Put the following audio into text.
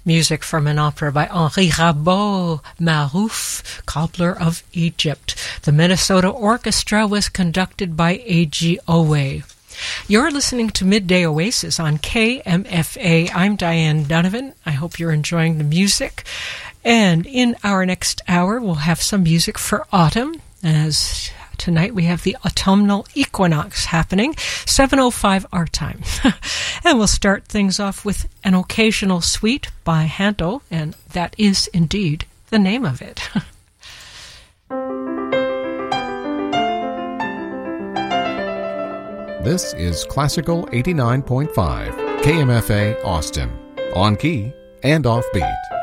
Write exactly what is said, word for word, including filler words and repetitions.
Music from an opera by Henri Rabaud, Marouf, Cobbler of Egypt. The Minnesota Orchestra was conducted by A G Owe. You're listening to Midday Oasis on K M F A. I'm Diane Donovan. I hope you're enjoying the music. And in our next hour, we'll have some music for autumn, as tonight we have the autumnal equinox happening, seven oh five our time. And we'll start things off with an occasional suite by Handel, and that is indeed the name of it. This is Classical eighty-nine point five, K M F A Austin, on key and off beat.